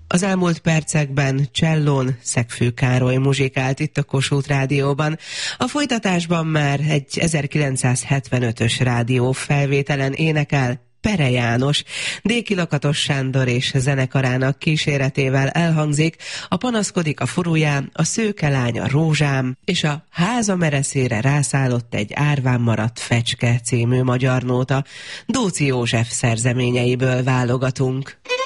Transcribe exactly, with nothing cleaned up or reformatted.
Az elmúlt percekben csellón Szegfő Károly muzsikált itt a Kossuth Rádióban. A folytatásban már egy ezerkilencszázhetvenötös rádió felvételen énekel Pere János. Déki Lakatos Sándor és zenekarának kíséretével elhangzik a Panaszkodik a furujám, a Szőke lány a rózsám és a Háza mereszére rászállott egy árván maradt fecske című magyar nóta. Dóczy József szerzeményeiből válogatunk.